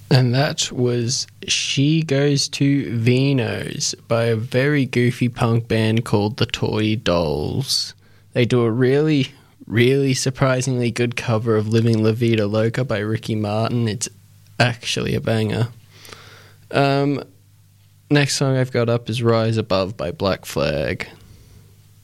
And that was She Goes to Vino's by a very goofy punk band called the Toy Dolls. They do a really, really surprisingly good cover of Living La Vida Loca by Ricky Martin. It's actually a banger. Next song I've got up is Rise Above by Black Flag.